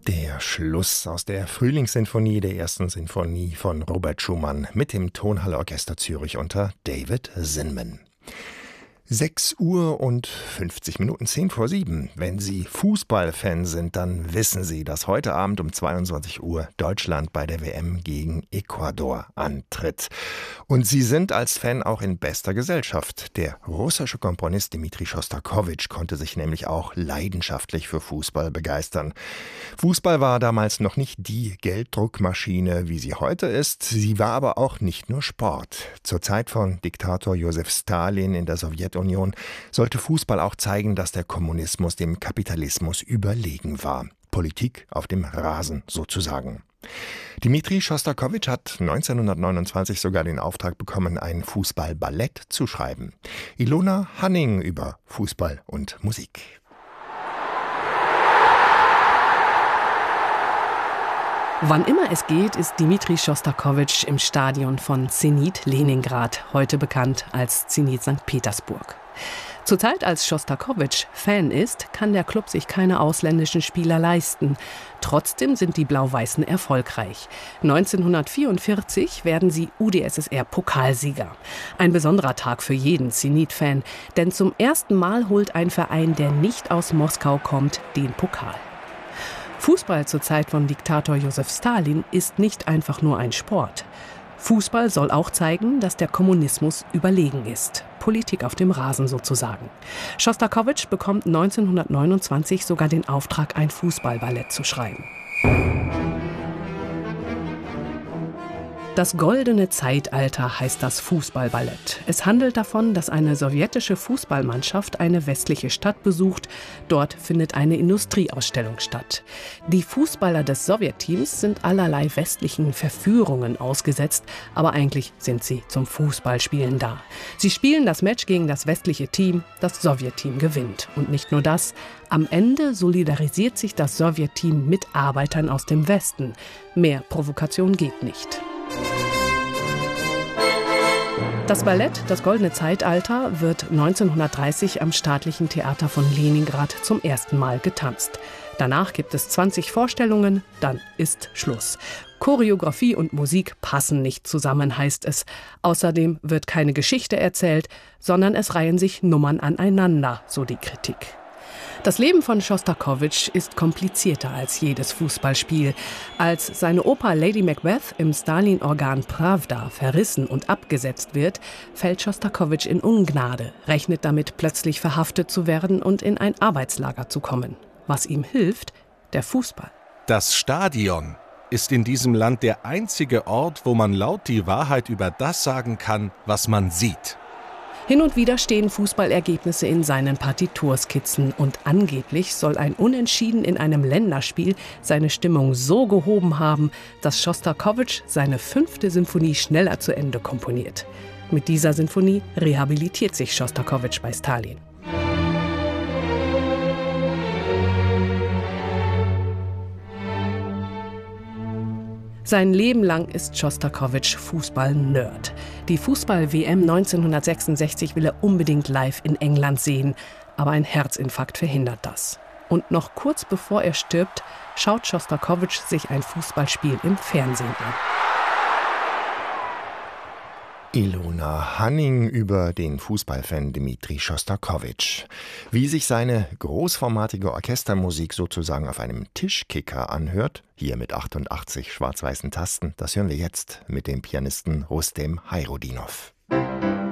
Der Schluss aus der Frühlingssinfonie der ersten Sinfonie von Robert Schumann mit dem Tonhalle-Orchester Zürich unter David Zinman. 6 Uhr und 50 Minuten, 10 vor 7. Wenn Sie Fußballfan sind, dann wissen Sie, dass heute Abend um 22 Uhr Deutschland bei der WM gegen Ecuador antritt. Und Sie sind als Fan auch in bester Gesellschaft. Der russische Komponist Dmitri Schostakowitsch konnte sich nämlich auch leidenschaftlich für Fußball begeistern. Fußball war damals noch nicht die Gelddruckmaschine, wie sie heute ist. Sie war aber auch nicht nur Sport. Zur Zeit von Diktator Josef Stalin in der Sowjetunion sollte Fußball auch zeigen, dass der Kommunismus dem Kapitalismus überlegen war. Politik auf dem Rasen sozusagen. Dmitri Schostakowitsch hat 1929 sogar den Auftrag bekommen, ein Fußballballett zu schreiben. Ilona Hanning über Fußball und Musik. Wann immer es geht, ist Dmitri Schostakowitsch im Stadion von Zenit Leningrad, heute bekannt als Zenit St. Petersburg. Zur Zeit, als Schostakowitsch Fan ist, kann der Klub sich keine ausländischen Spieler leisten. Trotzdem sind die Blau-Weißen erfolgreich. 1944 werden sie UdSSR-Pokalsieger. Ein besonderer Tag für jeden Zenit-Fan, denn zum ersten Mal holt ein Verein, der nicht aus Moskau kommt, den Pokal. Fußball zur Zeit von Diktator Josef Stalin ist nicht einfach nur ein Sport. Fußball soll auch zeigen, dass der Kommunismus überlegen ist. Politik auf dem Rasen sozusagen. Schostakowitsch bekommt 1929 sogar den Auftrag, ein Fußballballett zu schreiben. Das goldene Zeitalter heißt das Fußballballett. Es handelt davon, dass eine sowjetische Fußballmannschaft eine westliche Stadt besucht. Dort findet eine Industrieausstellung statt. Die Fußballer des Sowjetteams sind allerlei westlichen Verführungen ausgesetzt, aber eigentlich sind sie zum Fußballspielen da. Sie spielen das Match gegen das westliche Team, das Sowjetteam gewinnt. Und nicht nur das, am Ende solidarisiert sich das Sowjetteam mit Arbeitern aus dem Westen. Mehr Provokation geht nicht. Das Ballett Das goldene Zeitalter wird 1930 am Staatlichen Theater von Leningrad zum ersten Mal getanzt. Danach gibt es 20 Vorstellungen, dann ist Schluss. Choreografie und Musik passen nicht zusammen, heißt es. Außerdem wird keine Geschichte erzählt, sondern es reihen sich Nummern aneinander, so die Kritik. Das Leben von Schostakowitsch ist komplizierter als jedes Fußballspiel. Als seine Oper Lady Macbeth im Stalin-Organ Pravda verrissen und abgesetzt wird, fällt Schostakowitsch in Ungnade, rechnet damit, plötzlich verhaftet zu werden und in ein Arbeitslager zu kommen. Was ihm hilft? Der Fußball. Das Stadion ist in diesem Land der einzige Ort, wo man laut die Wahrheit über das sagen kann, was man sieht. Hin und wieder stehen Fußballergebnisse in seinen Partiturskizzen und angeblich soll ein Unentschieden in einem Länderspiel seine Stimmung so gehoben haben, dass Schostakowitsch seine 5. Sinfonie schneller zu Ende komponiert. Mit dieser Sinfonie rehabilitiert sich Schostakowitsch bei Stalin. Sein Leben lang ist Schostakowitsch Fußball-Nerd. Die Fußball-WM 1966 will er unbedingt live in England sehen, aber ein Herzinfarkt verhindert das. Und noch kurz bevor er stirbt, schaut Schostakowitsch sich ein Fußballspiel im Fernsehen an. Ilona Hanning über den Fußballfan Dmitri Schostakowitsch. Wie sich seine großformatige Orchestermusik sozusagen auf einem Tischkicker anhört, hier mit 88 schwarz-weißen Tasten, das hören wir jetzt mit dem Pianisten Rustem Hayroddinov.